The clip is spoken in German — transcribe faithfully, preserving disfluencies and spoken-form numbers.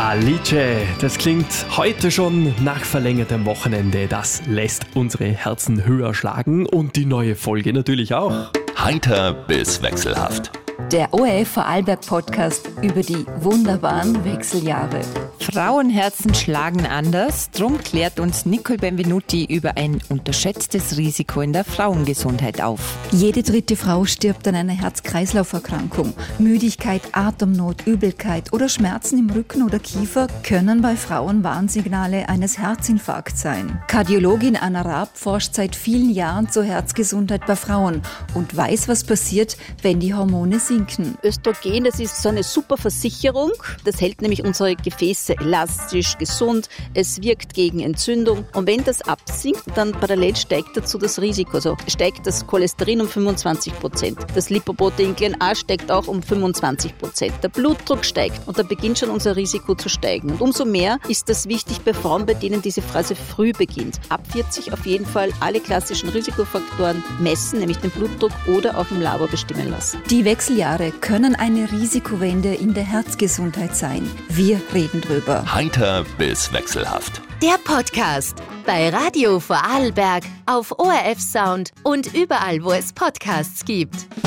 Alice, das klingt heute schon nach verlängertem Wochenende. Das lässt unsere Herzen höher schlagen und die neue Folge natürlich auch. Heiter bis wechselhaft. Der O R F Vorarlberg Podcast über die wunderbaren Wechseljahre. Frauenherzen schlagen anders, drum klärt uns Nicole Benvenuti über ein unterschätztes Risiko in der Frauengesundheit auf. Jede dritte Frau stirbt an einer Herz-Kreislauf-Erkrankung. Müdigkeit, Atemnot, Übelkeit oder Schmerzen im Rücken oder Kiefer können bei Frauen Warnsignale eines Herzinfarkts sein. Kardiologin Anna Raab forscht seit vielen Jahren zur Herzgesundheit bei Frauen und weiß, was passiert, wenn die Hormone sinken. Östrogen, das ist so eine super Versicherung. Das hält nämlich unsere Gefäße elastisch, gesund. Es wirkt gegen Entzündung. Und wenn das absinkt, dann parallel steigt dazu das Risiko. Also steigt das Cholesterin um fünfundzwanzig Prozent. Das Lipoprotein A steigt auch um fünfundzwanzig Prozent. Der Blutdruck steigt und da beginnt schon unser Risiko zu steigen. Und umso mehr ist das wichtig bei Frauen, bei denen diese Phase früh beginnt. Ab vierzig auf jeden Fall alle klassischen Risikofaktoren messen, nämlich den Blutdruck oder auch im Labor bestimmen lassen. Die Wechseljahre können eine Risikowende in der Herzgesundheit sein. Wir reden drüber. Heiter bis wechselhaft. Der Podcast bei Radio Vorarlberg auf O R F Sound und überall, wo es Podcasts gibt.